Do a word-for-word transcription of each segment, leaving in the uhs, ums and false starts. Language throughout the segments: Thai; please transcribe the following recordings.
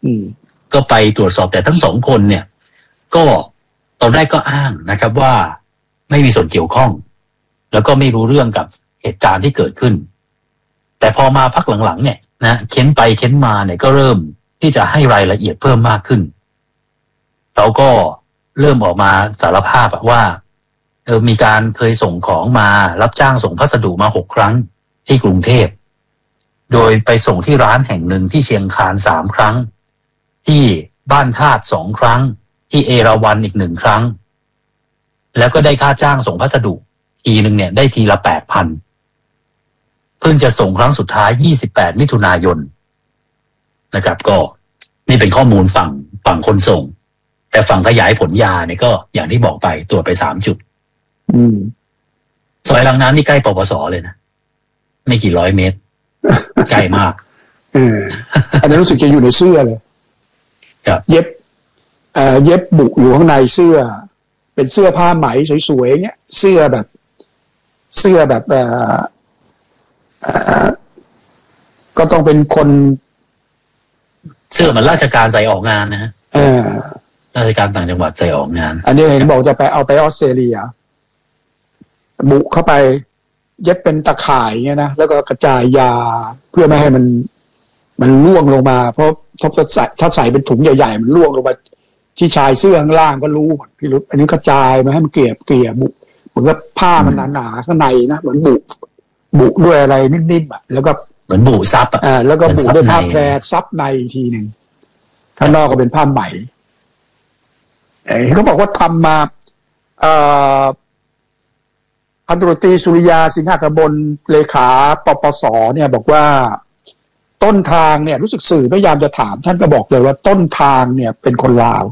ก็ไปตรวจสอบแต่ทั้งสองคนเนี่ยก็ตอนแรกก็อ้างนะครับว่าไม่มีส่วนเกี่ยวข้องแล้วก็ไม่รู้เรื่องกับเหตุการณ์ที่เกิดขึ้นแต่พอมาพักหลังๆเนี่ยนะเค้นไปเค้นมาเนี่ยก็เริ่มที่จะให้รายละเอียดเพิ่มมากขึ้นเขาก็เริ่มออกมาสารภาพว่าเออมีการเคยส่งของมารับจ้างส่งพัสดุมาหกครั้งที่กรุงเทพโดยไปส่งที่ร้านแห่งหนึ่งที่เชียงคานสามครั้งที่บ้านธาตุสองครั้งที่เอราวัณอีกหนึ่งครั้งแล้วก็ได้ค่าจ้างส่งพัสดุทีหนึ่งเนี่ยได้ทีละแปดพันเพิ่งจะส่งครั้งสุดท้ายยี่สิบแปดมิถุนายนนะครับก็นี่เป็นข้อมูลฝั่งฝั่งคนส่งแต่ฝั่งขยายผลยาเนี่ยก็อย่างที่บอกไปตรวจไปสามจุดซอยลังน้ำนี่ใกล้ปปสเลยนะไม่กี่ร้อยเมตรใกล้มากเอออันนั้นรู้สึกจะอยู่ในเสื้อเลยเย็บเอ่อเย็บบุอยู่ข้างในเสื้อเป็นเสื้อผ้าไหมสวยๆเงี้ยเสื้อแบบเสื้อแบบเอ่อเอ่อก็ต้องเป็นคนเสื้อมันราชการใส่ออกงานนะฮะเออราชการต่างจังหวัดใส่ออกงานอันนี้เห็นบอกจะไปเอาไปออสเตรเลียบุเข้าไปเย็บเป็นตะข่ายเงี้ยนะแล้วก็กระจายยาเพื่อไม่ให้มันมันล่วงลงมาเพราะถ้าใส่ถ้าใส่เป็นถุงใหญ่ๆมันล่วงลงมาที่ชายเสื้อข้างล่างก็รู้พี่รุธอันนี้กระจายมาให้มันเกลี่ยเกลี่ยบุเหมือนกับผ้ามันหนาๆข้างในนะเหมือนบุบุด้วยอะไรนิ่มๆอ่ะแล้วก็เหมือนบุซับอ่าแล้วก็บุด้วยผ้าแพรซับในทีหนึ่งข้างนอกก็เป็นผ้าไหมเอ้เขาบอกว่าทำมาเอ่อพันตำรวจตรีสุริยาสิงหกมลเลขาปปสเนี่ยบอกว่าต้นทางเนี่ยรู้สึกสื่อพยายามจะถามท่านก็บอกเลยว่าต้นทางเนี่ยเป็นคนลาว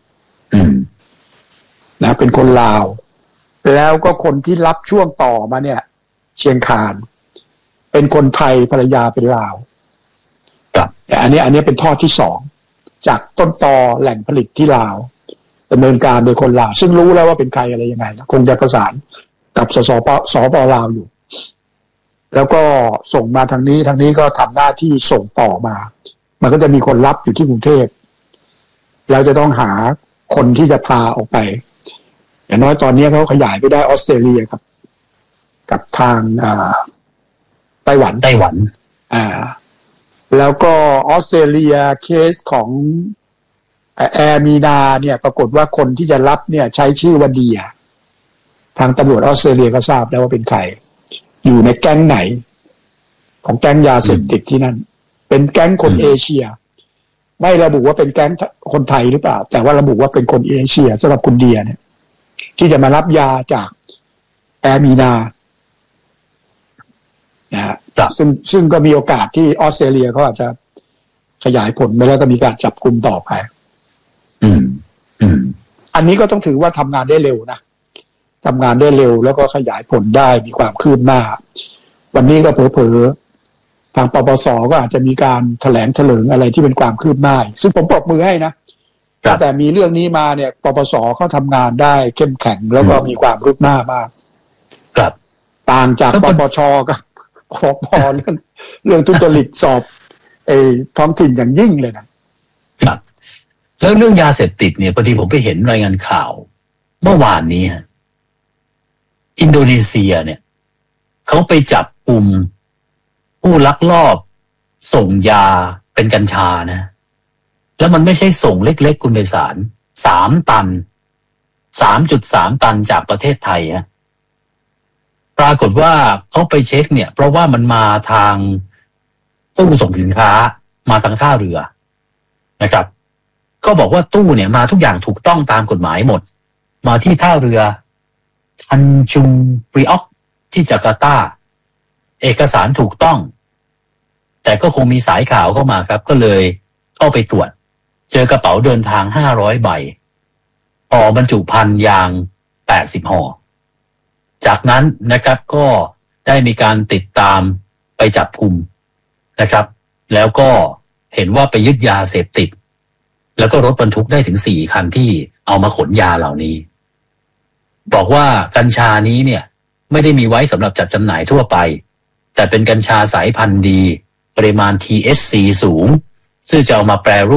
นะเป็นคนลาวแล้วก็คนที่รับช่วงต่อมาเนี่ยเชียงคานเป็นคนไทยภรรยาเป็นลาวแต่อันนี้อันนี้เป็นทอดที่สองจากต้นตอแหล่งผลิตที่ลาวดำเนินการโดยคนลาวซึ่งรู้แล้วว่าเป็นใครอะไรยังไงนะคงจะประสานกับสสปสปลาวอยู่แล้วก็ส่งมาทางนี้ทางนี้ก็ทำหน้าที่ส่งต่อมามันก็จะมีคนรับอยู่ที่กรุงเทพแล้วจะต้องหาคนที่จะพาออกไปอย่างน้อยตอนนี้เขาขยายไปได้ออสเตรเลียครับกับทางไต้หวันไต้หวันอ่าแล้วก็ออสเตรเลียเคสของแอร์มีนาเนี่ยปรากฏว่าคนที่จะรับเนี่ยใช้ชื่อว่าเดียทางตำรวจออสเตรเลียก็ทราบแล้วว่าเป็นใครอยู่ในแก๊งไหนของแก๊งยาเสพติดที่นั่นเป็นแก๊งคนเอเชียไม่ระบุว่าเป็นแก๊งคนไทยหรือเปล่าแต่ว่าระบุว่าเป็นคนเอเชียสำหรับคุณเดียเนี่ยที่จะมารับยาจากแอร์มีนานะฮะซึ่งซึ่งก็มีโอกาสที่ออสเตรเลียเขาอาจจะขยายผลไปแล้วก็มีการจับกุมต่อไปอืมอืมอันนี้ก็ต้องถือว่าทำงานได้เร็วนะทำงานได้เร็วแล้วก็ขยายผลได้มีความคืบหน้าวันนี้ก็เผลอๆทางปปสก็อาจจะมีการแถลงเถลิงอะไรที่เป็นความคืบหน้าซึ่งผมปรบมือให้นะแต่มีเรื่องนี้มาเนี่ยปปสเขาทำงานได้เข้มแข็งแล้วก็มีความคืบหน้ามากครับต่างจากปปชกับปปเรื่องเรื่องทุจริตสอบไอ้ท้องถิ่นอย่างยิ่งเลยนะครับแล้วเรื่องยาเสพติดเนี่ยพอดีผมไปเห็นรายงานข่าวเมื่อวานนี้อินโดนีเซียเนี่ยเขาไปจับกลุ่มผู้ลักลอบส่งยาเป็นกัญชานะแล้วมันไม่ใช่ส่งเล็กๆคุณไพศาลสามตัน สามจุดสาม ตันจากประเทศไทยฮะปรากฏว่าเขาไปเช็คเนี่ยเพราะว่ามันมาทางตู้ส่งสินค้ามาทางท่าเรือนะครับก็บอกว่าตู้เนี่ยมาทุกอย่างถูกต้องตามกฎหมายหมดมาที่ท่าเรือทันจุงปริออกที่จาการ์ตาเอกสารถูกต้องแต่ก็คงมีสายข่าวเข้ามาครับก็เลยเข้าไปตรวจเจอกระเป๋าเดินทางห้าร้อยใบห่อบรรจุภัณฑ์ยางแปดสิบห่อจากนั้นนะครับก็ได้มีการติดตามไปจับกุมนะครับแล้วก็เห็นว่าไปยึดยาเสพติดแล้วก็รถบรรทุกได้ถึงสี่คันที่เอามาขนยาเหล่านี้บอกว่ากัญชานี้เนี่ยไม่ได้มีไว้สำหรับจัดจำหน่ายทั่วไปแต่เป็นกัญชาสายพันธุ์ดีปริมาณ ที เอช ซี สูงซึ่งจะเอามาแปรรูป